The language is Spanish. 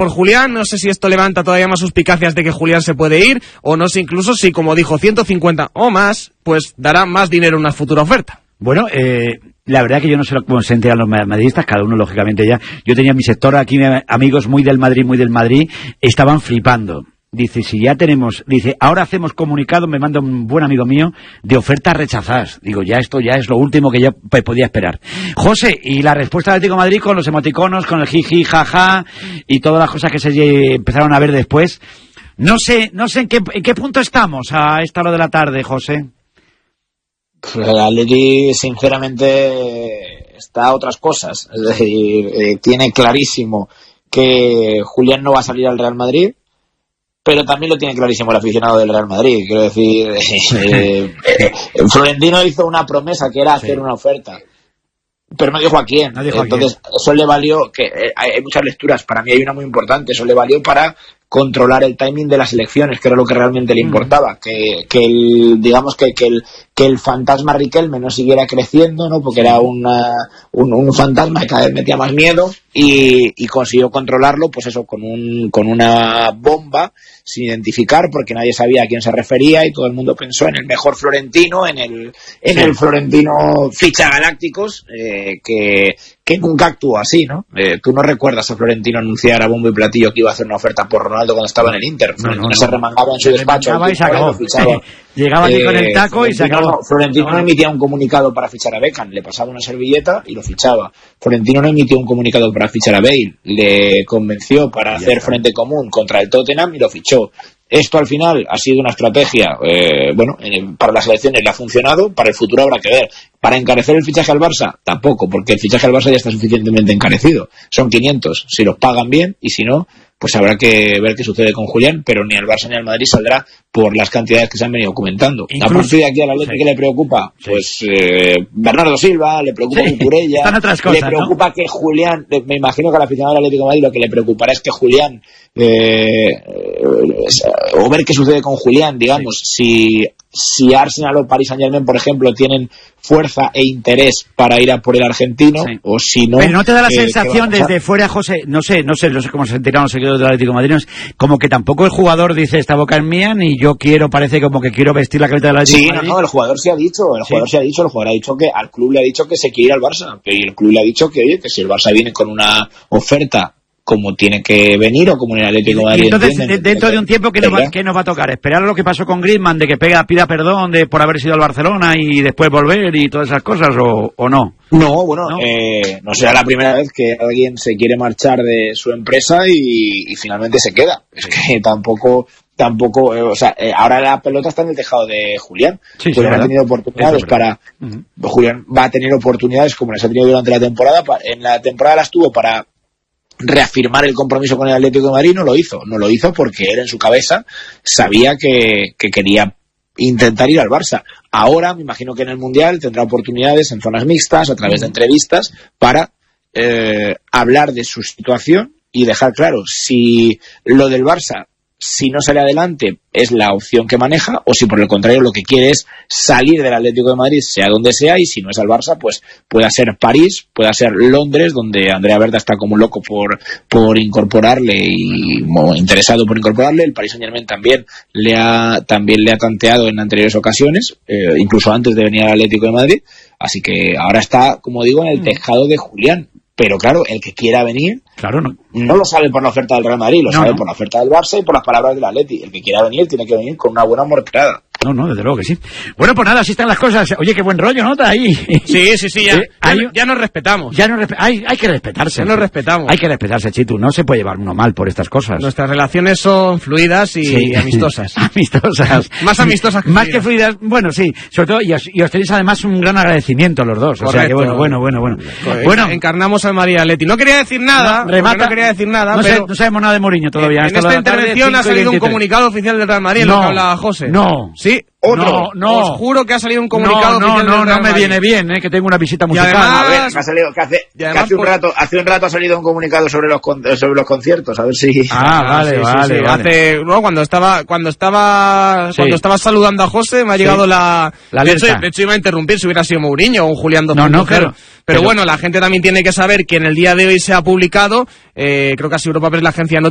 por Julián. No sé si esto levanta todavía más suspicacias de que Julián se puede ir, o no sé incluso si, como dijo, 150 o más, pues dará más dinero en una futura oferta. Bueno, la verdad que yo no sé cómo se enteran los madridistas, cada uno lógicamente ya. Yo tenía mi sector aquí, amigos muy del Madrid, estaban flipando. Dice, si ya tenemos, dice, ahora hacemos comunicado, me manda un buen amigo mío, de ofertas rechazadas. Digo, ya esto ya es lo último que ya podía esperar. José, y la respuesta del Atlético de Madrid con los emoticonos, con el jiji, jaja, y todas las cosas que se empezaron a ver después. No sé en qué punto estamos a esta hora de la tarde, José. Pues el Atleti, sinceramente, está a otras cosas. Es decir, tiene clarísimo que Julián no va a salir al Real Madrid, pero también lo tiene clarísimo el aficionado del Real Madrid. Quiero decir, Florentino hizo una promesa que era hacer una oferta, pero no dijo a quién. Entonces, eso le valió, que hay muchas lecturas, para mí hay una muy importante, eso le valió para controlar el timing de las elecciones, que era lo que realmente le importaba, que el fantasma Riquelme no siguiera creciendo, ¿no? Porque era un fantasma que cada vez metía más miedo, y consiguió controlarlo, pues eso, con una bomba sin identificar, porque nadie sabía a quién se refería, y todo el mundo pensó en el mejor Florentino, en el Florentino ficha galácticos, que nunca actuó así, ¿no? Tú no recuerdas a Florentino anunciar a bombo y platillo que iba a hacer una oferta por Ronaldo cuando estaba en el Inter. No. Se remangaba en su despacho y se acabó. Llegaba aquí con el taco y se acabó. Florentino no emitía un comunicado para fichar a Beckham, le pasaba una servilleta y lo fichaba. Florentino no emitió un comunicado para fichar a Bale, le convenció para hacer frente común contra el Tottenham y lo fichó. Esto al final ha sido una estrategia, para las elecciones le ha funcionado, para el futuro habrá que ver. Para encarecer el fichaje al Barça, tampoco, porque el fichaje al Barça ya está suficientemente encarecido. Son 500, si los pagan bien, y si no, pues habrá que ver qué sucede con Julián, pero ni al Barça ni al Madrid saldrá por las cantidades que se han venido comentando. A partir de aquí al Atleti, ¿qué le preocupa? Pues Bernardo Silva, le preocupa Cucurella, le preocupa, ¿no? Que Julián, me imagino que al aficionado del Atlético de Madrid lo que le preocupará es que Julián, o ver qué sucede con Julián, digamos, si Arsenal o Paris Saint-Germain, por ejemplo, tienen fuerza e interés para ir a por el argentino, o si no... Pero ¿no te da la sensación desde fuera, José? No sé cómo se enteraron los seguidores del Atlético de Madrid, como que tampoco el jugador dice, esta boca es mía, ni yo parece como que quiero vestir la camiseta del Atlético de Madrid. No, el jugador sí ha dicho, el jugador ha dicho que al club le ha dicho que se quiere ir al Barça, y el club le ha dicho que si el Barça viene con una oferta como tiene que venir, o como en el Atlético de Madrid. Entonces, dentro de un tiempo, ¿qué nos va a tocar? ¿Esperar a lo que pasó con Griezmann, de que pida perdón por haber sido al Barcelona y después volver y todas esas cosas, o no? No, no será la primera vez que alguien se quiere marchar de su empresa y finalmente se queda. Es que tampoco, ahora la pelota está en el tejado de Julián. Julián ha tenido oportunidades Julián va a tener oportunidades como las ha tenido durante la temporada. En la temporada las tuvo para reafirmar el compromiso con el Atlético de Madrid. No lo hizo porque él en su cabeza sabía que quería intentar ir al Barça. Ahora me imagino que en el Mundial tendrá oportunidades en zonas mixtas, a través de entrevistas, para hablar de su situación y dejar claro si lo del Barça, si no sale adelante, es la opción que maneja, o si por el contrario lo que quiere es salir del Atlético de Madrid, sea donde sea, y si no es al Barça, pues pueda ser París, pueda ser Londres, donde Andrea Berta está como loco por incorporarle y interesado por incorporarle. El Paris Saint-Germain también le ha tanteado en anteriores ocasiones, incluso antes de venir al Atlético de Madrid, así que ahora está, como digo, en el tejado de Julián. Pero claro, el que quiera venir no lo sabe por la oferta del Real Madrid, lo sabe por la oferta del Barça y por las palabras del Atleti. El que quiera venir tiene que venir con una buena morterada. No, desde luego que sí. Bueno, pues nada, así están las cosas. Oye, qué buen rollo, ¿no? Ahí. Sí, ya nos respetamos. Hay que respetarse. Ya nos respetamos. Hay que respetarse, Chitu. No se puede llevar uno mal por estas cosas. Nuestras relaciones son fluidas y amistosas. Amistosas. Más amistosas que más que fluidas. Bueno, sí. Sobre todo, y os tenéis además un gran agradecimiento los dos. Correcto. O sea que bueno. Encarnamos al María Atleti. No quería decir nada. No quería decir nada. No sabemos nada de Mourinho todavía. En esta intervención ha salido un comunicado oficial del Real Madrid, lo que hablaba José. No. Sí. No. Os juro que ha salido un comunicado oficial del Real Madrid. No me viene bien, que tengo una visita musical. A ver, hace un rato ha salido un comunicado sobre los conciertos, a ver si... vale. Cuando estaba saludando a José me ha llegado la letra. De hecho iba a interrumpir si hubiera sido Mourinho o un Julián 2.0. No, claro. Pero bueno, la gente también tiene que saber que en el día de hoy se ha publicado, creo que ha sido Europa Press, la agencia